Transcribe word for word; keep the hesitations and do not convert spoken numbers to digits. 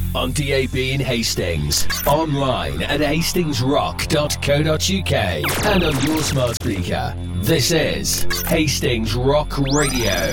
On D A B in Hastings, online at hastings rock dot co dot uk, and on your smart speaker. This is Hastings Rock Radio.